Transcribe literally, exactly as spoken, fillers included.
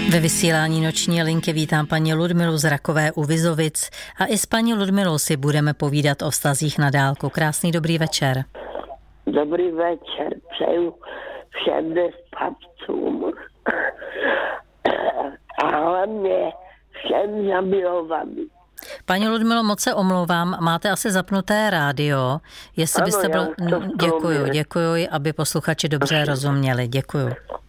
Ve vysílání Noční linky vítám paní Ludmilu z Rakové u Vizovic a i s paní Ludmilou si budeme povídat o vztazích na dálku. Krásný dobrý večer. Dobrý večer, přeju všem nespavcům a hlavně všem zamilovaným. Paní Ludmilo, moc se omlouvám, máte asi zapnuté rádio. Jestli Ano, byste byl... já to Děkuju, děkuju, aby posluchači dobře rozuměli. Děkuju.